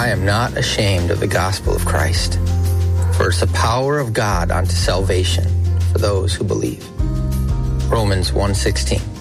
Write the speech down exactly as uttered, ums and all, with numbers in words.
I am not ashamed of the gospel of Christ, for it's the power of God unto salvation for those who believe. Romans one sixteen.